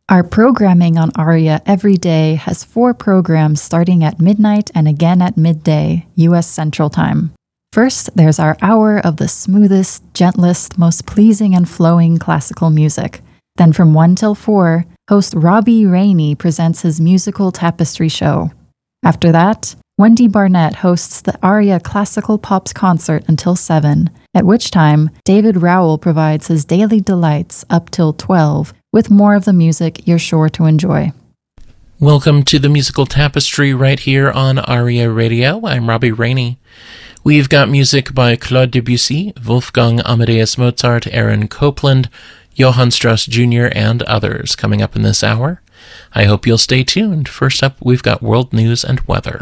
Our programming on ARIA every day has 4 programs starting at midnight and again at midday, U.S. Central Time. First, there's our hour of the smoothest, gentlest, most pleasing and flowing classical music. Then from 1 till 4, host Robbie Rainey presents his musical tapestry show. After that, Wendy Barnett hosts the ARIA Classical Pops concert until 7, at which time David Rowell provides his daily delights up till 12, with more of the music you're sure to enjoy. Welcome to the Musical Tapestry right here on ARIA Radio. I'm Robbie Rainey. We've got music by Claude Debussy, Wolfgang Amadeus Mozart, Aaron Copland, Johann Strauss Jr., and others coming up in this hour. I hope you'll stay tuned. First up, we've got world news and weather.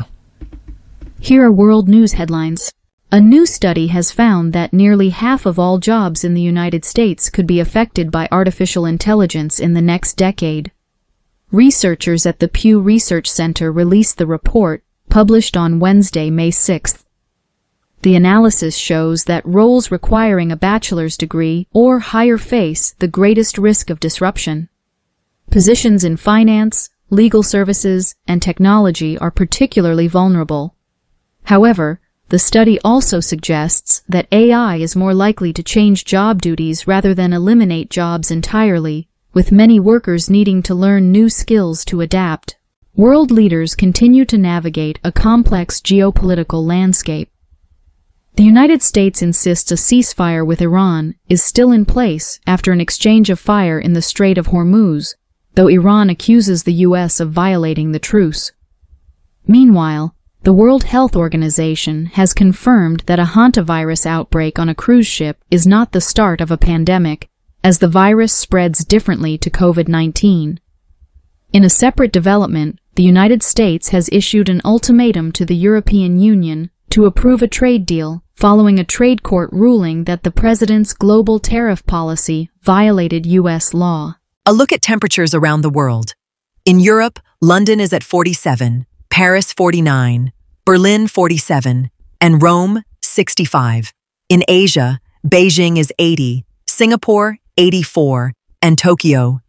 Here are world news headlines. A new study has found that nearly half of all jobs in the United States could be affected by artificial intelligence in the next decade. Researchers at the Pew Research Center released the report, published on Wednesday, May 6th. The analysis shows that roles requiring a bachelor's degree or higher face the greatest risk of disruption. Positions in finance, legal services, and technology are particularly vulnerable. However, the study also suggests that AI is more likely to change job duties rather than eliminate jobs entirely, with many workers needing to learn new skills to adapt. World leaders continue to navigate a complex geopolitical landscape. The United States insists a ceasefire with Iran is still in place after an exchange of fire in the Strait of Hormuz, though Iran accuses the U.S. of violating the truce. Meanwhile, the World Health Organization has confirmed that a hantavirus outbreak on a cruise ship is not the start of a pandemic, as the virus spreads differently to COVID-19. In a separate development, the United States has issued an ultimatum to the European Union to approve a trade deal following a trade court ruling that the president's global tariff policy violated U.S. law. A look at temperatures around the world. In Europe, London is at 47, Paris 49, Berlin 47, and Rome 65. In Asia, Beijing is 80, Singapore 84, and Tokyo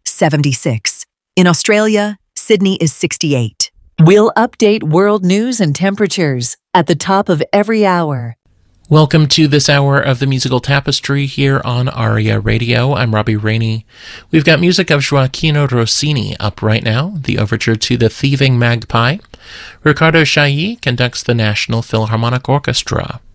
76. In Australia, Sydney is 68. We'll update world news and temperatures at the top of every hour. Welcome to this hour of the Musical Tapestry here on ARIA Radio. I'm Robbie Rainey. We've got music of Gioacchino Rossini up right now, the overture to The Thieving Magpie. Riccardo Chailly conducts the National Philharmonic Orchestra.